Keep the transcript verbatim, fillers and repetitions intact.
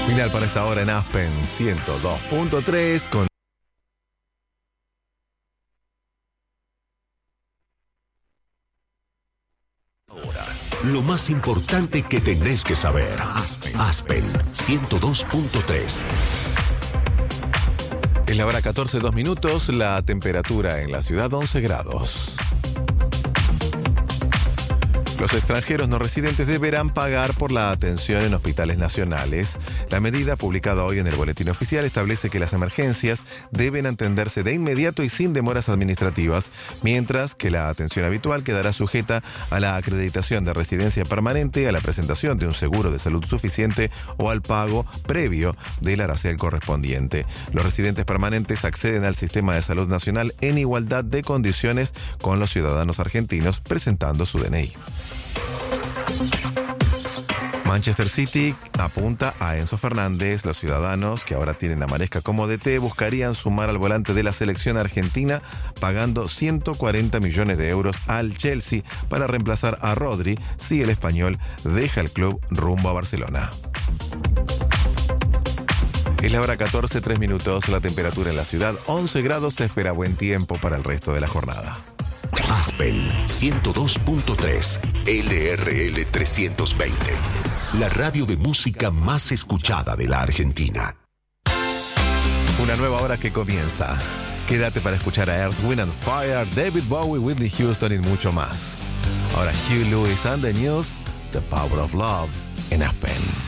Final para esta hora en Aspen ciento dos punto tres con lo más importante que tenés que saber. Aspen, Aspen ciento dos punto tres. Es la hora catorce, dos minutos, la temperatura en la ciudad once grados. Los extranjeros no residentes deberán pagar por la atención en hospitales nacionales. La medida, publicada hoy en el Boletín Oficial, establece que las emergencias deben atenderse de inmediato y sin demoras administrativas, mientras que la atención habitual quedará sujeta a la acreditación de residencia permanente, a la presentación de un seguro de salud suficiente o al pago previo del arancel correspondiente. Los residentes permanentes acceden al sistema de salud nacional en igualdad de condiciones con los ciudadanos argentinos, presentando su D N I. Manchester City apunta a Enzo Fernández. Los ciudadanos, que ahora tienen a Maresca como D T, buscarían sumar al volante de la selección argentina pagando ciento cuarenta millones de euros al Chelsea para reemplazar a Rodri si el español deja el club rumbo a Barcelona. Es la hora catorce, tres minutos, la temperatura en la ciudad once grados, se espera buen tiempo para el resto de la jornada. Aspen ciento dos punto tres, L R L trescientos veinte, la radio de música más escuchada de la Argentina. Una nueva hora que comienza. Quédate para escuchar a Earth, Wind and Fire, David Bowie, Whitney Houston y mucho más. Ahora Hugh Lewis and the News, The Power of Love en Aspen.